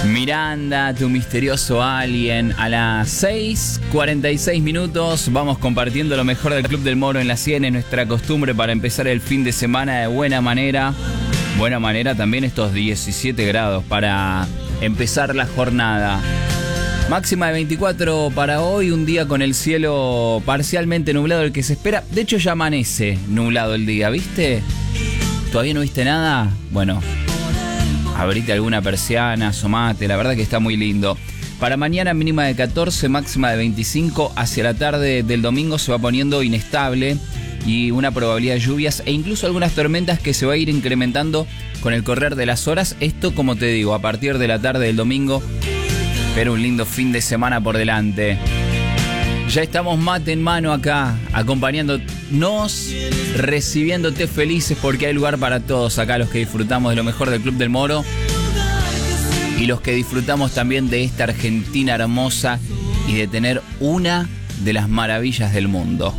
Miranda, tu misterioso alien. A las 6:46 minutos vamos compartiendo lo mejor del Club del Moro en la 100. Es nuestra costumbre para empezar el fin de semana de buena manera. Buena manera también estos 17 grados para empezar la jornada. Máxima de 24 para hoy, un día con el cielo parcialmente nublado, el que se espera. De hecho ya amanece nublado el día, ¿viste? ¿Todavía no viste nada? Bueno, abrite alguna persiana, asomate, la verdad que está muy lindo. Para mañana mínima de 14, máxima de 25. Hacia la tarde del domingo se va poniendo inestable y una probabilidad de lluvias e incluso algunas tormentas que se va a ir incrementando con el correr de las horas. Esto, como te digo, a partir de la tarde del domingo. Pero un lindo fin de semana por delante. Ya estamos mate en mano acá, acompañándonos, recibiéndote felices porque hay lugar para todos acá, los que disfrutamos de lo mejor del Club del Moro y los que disfrutamos también de esta Argentina hermosa y de tener una de las maravillas del mundo.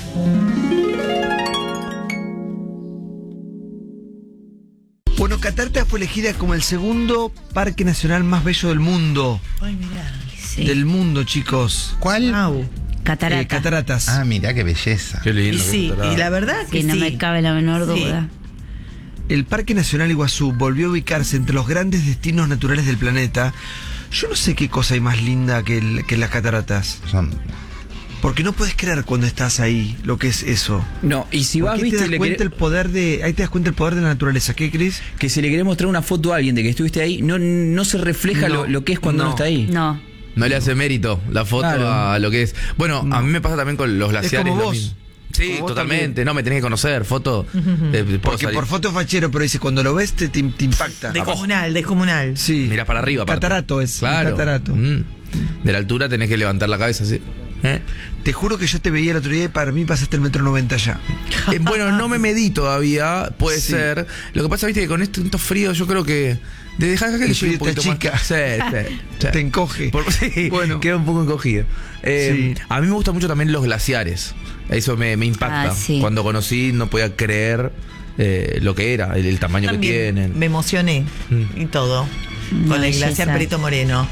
Bueno, Cataratas fue elegida como el segundo parque nacional más bello del mundo. Ay, mirá. Sí. Del mundo, chicos. ¿Cuál? Wow. Cataratas. Ah, mirá qué belleza. Qué lindo. Y sí, y la verdad que Sí, no me cabe la menor duda. El Parque Nacional Iguazú volvió a ubicarse entre los grandes destinos naturales del planeta. Yo no sé qué cosa hay más linda que las cataratas. Porque no puedes creer cuando estás ahí lo que es eso. No, y si vas, Ahí viste, te das cuenta el poder de, ahí te das cuenta el poder de la naturaleza. ¿Qué crees? que si le querés mostrar una foto a alguien de que estuviste ahí, no se refleja No, lo que es cuando no. uno está ahí. No. No le hace mérito la foto Claro. a lo que es. Bueno, No. a mí me pasa también con los glaciares. como lo vos. mismo. Sí, Como vos totalmente. también. No, me tenés que conocer. Foto. Puedo Porque salir. por foto es fachero, pero dice, cuando lo ves te impacta. Descomunal. Sí. Mirás para arriba. aparte. Catarato es. Claro. Catarato. De la altura tenés que levantar la cabeza así. Te juro que yo te veía el otro día y para mí pasaste el 1,90 m ya. Bueno, no me medí todavía. Puede Sí. ser. Lo que pasa, viste, que con estos fríos yo creo que. De dejar que El llegue frío un poquito te más. achica. Sí. Te encoge. Sí, Bueno. queda un poco encogido. Sí. A mí me gustan mucho también los glaciares. Eso me impacta. Ah, sí. Cuando conocí no podía creer lo que era, el tamaño que También tienen. me emocioné y todo. Una Con el glaciar belleza. Perito Moreno.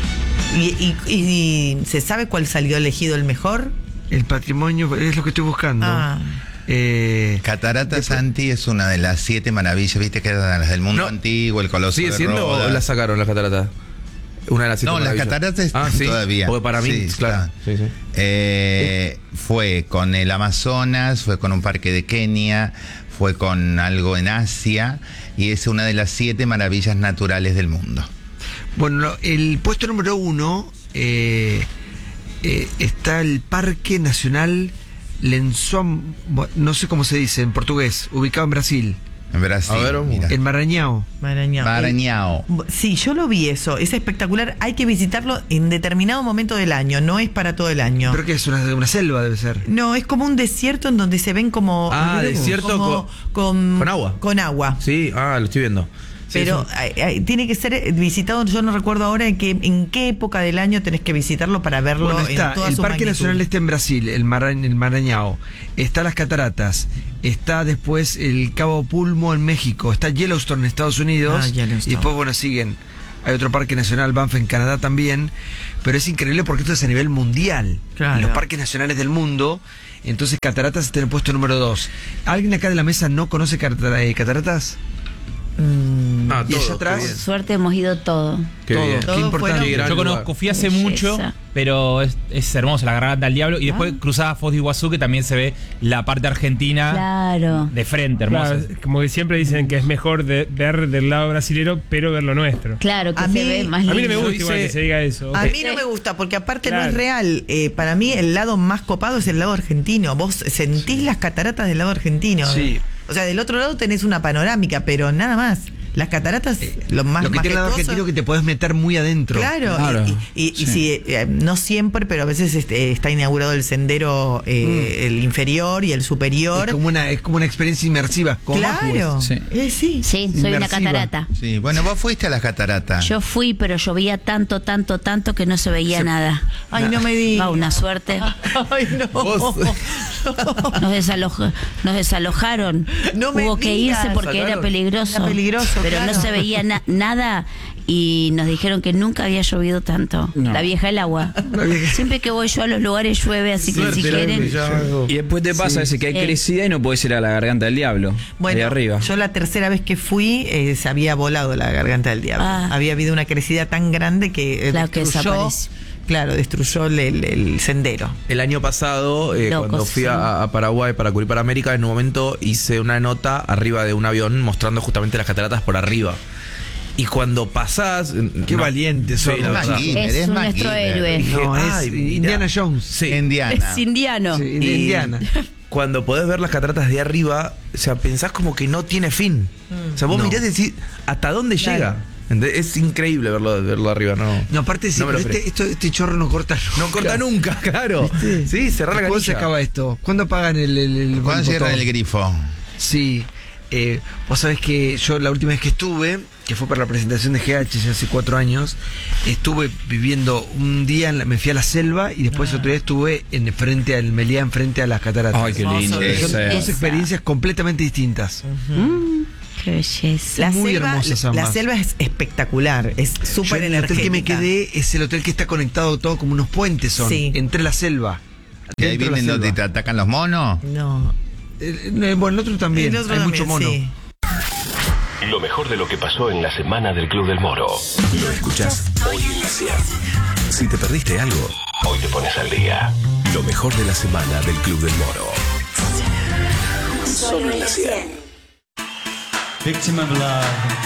¿Y se sabe cuál salió elegido el mejor? El patrimonio es lo que estoy buscando. Cataratas Santi es una de las 7 maravillas, viste que eran las del mundo No. antiguo, el Coloso ¿Sigue de siendo o Rodas. la sacaron las cataratas? Una de las 7 No, las maravillas. cataratas están sí, todavía. Porque para mí, Sí, claro. está. Sí. Fue con el Amazonas, fue con un parque de Kenia, fue con algo en Asia y es una de las 7 maravillas naturales del mundo. Bueno, el puesto número 1 está el Parque Nacional Lençóis, no sé cómo se dice en portugués, ubicado en Brasil, En Brasil, A ver, mira. en Maranhão. Maranhão. Sí, yo lo vi eso. Es espectacular. Hay que visitarlo en determinado momento del año. No es para todo el año. Creo que es una selva, debe ser. No, es como un desierto en donde se ven como... Desierto como con agua. Con agua. Sí, lo estoy viendo. Sí, Pero tiene que ser visitado, yo no recuerdo ahora en qué época del año tenés que visitarlo para verlo Bueno, está en toda el su Parque magnitud. Nacional está en Brasil, el Maranhão. Está las cataratas. Está después el Cabo Pulmo en México. Está Yellowstone en Estados Unidos. Yellowstone. Y después, bueno, siguen. Hay otro Parque Nacional, Banff en Canadá también. Pero es increíble porque esto es a nivel mundial. Claro. En los parques nacionales del mundo. Entonces, cataratas está en el puesto número 2. ¿Alguien acá de la mesa no conoce cataratas? Y allá atrás, Por suerte hemos ido todo. Qué todo. bien. Qué Todo importante. Qué gran Yo lugar. conozco, fui hace Belleza. mucho, pero es hermoso, la Garganta del Diablo. Y después cruzada Foz de Iguazú, que también se ve la parte argentina Claro. de frente, hermosa. Claro, como que siempre dicen que es mejor ver del lado brasilero, pero ver lo nuestro. Claro, que A se mí- ve más A lindo. mí no me gusta Yo igual hice- que se diga eso. A Ok. mí no me gusta, porque aparte no Claro. es real. Para mí el lado más copado es el lado argentino. Vos sentís las cataratas del lado argentino. Sí. O sea, del otro lado tenés una panorámica, pero nada más. Las cataratas, lo más lo que tiene el lado majestuoso- argentino que te podés meter muy adentro. Claro, Claro. y Sí. sí, Mm. no siempre, pero a veces está inaugurado el sendero, el inferior y el superior. Es como una experiencia inmersiva. Como Claro, Majue. Sí. sí. Sí, soy una Inmersiva. catarata. Sí, bueno, vos fuiste a las cataratas. Yo fui, pero llovía tanto que no se veía nada. Ay, no me digas. Va, una suerte. Ay, no. Vos- Nos desalojaron. No me Hubo que digas. irse porque era ¿Sacaron? peligroso. Era peligroso, Pero claro. no se veía nada y nos dijeron que nunca había llovido tanto. No. La vieja del agua. Siempre que voy yo a los lugares llueve, así que si quieren. Y después te pasa ese que hay Sí. crecida y no puedes ir a la garganta del diablo. Bueno, ahí arriba. yo la tercera vez que fui se había volado la garganta del diablo. Ah. Había habido una crecida tan grande que Claro, que destruyó, desapareció. claro, destruyó el sendero. El año pasado, Locos, cuando fui sí. a Paraguay para cubrir para América, en un momento hice una nota arriba de un avión mostrando justamente las cataratas por arriba. Y cuando pasás... Qué valiente sos. Sí, la verdad. MacGyver, Es nuestro MacGyver. héroe. No, es Ay, mira. Indiana Jones. Sí. Indiana. Es indiano. Sí, Y Indiana. Cuando podés ver las cataratas de arriba, o sea, pensás como que no tiene fin. O sea, vos No. mirás y decís, ¿hasta dónde llega? ¿Entendés? Es increíble verlo arriba, ¿no? No, aparte sí, No me lo pero esperé. este chorro no corta nunca. No corta nunca, claro. Sí, cerrá la ¿Cuándo se canilla. acaba esto? ¿Cuándo apagan el ¿Cuándo cierran botón? el grifo? Sí. Vos sabés que yo la última vez que estuve, que fue para la presentación de GH ya hace 4 años, estuve viviendo un día, me fui a la selva y después otro día estuve enfrente al Meliá, enfrente a las cataratas. Ay, qué lindo. Hermoso. Son ese. dos experiencias completamente distintas. Qué belleza. La Muy selva, hermosas ambas. la selva es espectacular, es Yo súper en el hotel que me energética. quedé es el hotel que está conectado todo como unos puentes son, Sí. entre la selva. ¿Y ahí Dentro de la vienen donde selva. te atacan los monos? No. Bueno, el otro también, El otro hay también, mucho mono. sí. Lo mejor de lo que pasó en la semana del Club del Moro. Lo escuchás hoy en la 100. Si te perdiste algo, Hoy te pones al día. lo mejor de la semana del Club del Moro. Solo en la 100. Victim of love.